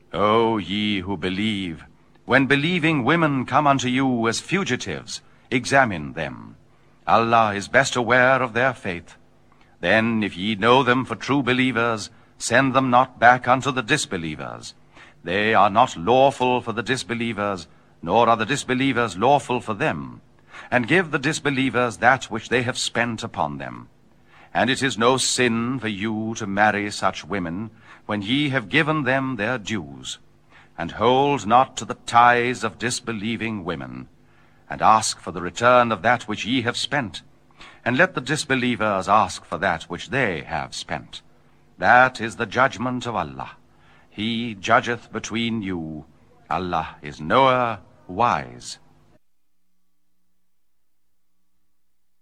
O ye who believe, when believing women come unto you as fugitives, examine them. Allah is best aware of their faith. Then, if ye know them for true believers, send them not back unto the disbelievers. They are not lawful for the disbelievers, nor are the disbelievers lawful for them. And give the disbelievers that which they have spent upon them. And it is no sin for you to marry such women, when ye have given them their dues. And hold not to the ties of disbelieving women, and ask for the return of that which ye have spent. And let the disbelievers ask for that which they have spent. That is the judgment of Allah. He judgeth between you. Allah is knower, wise.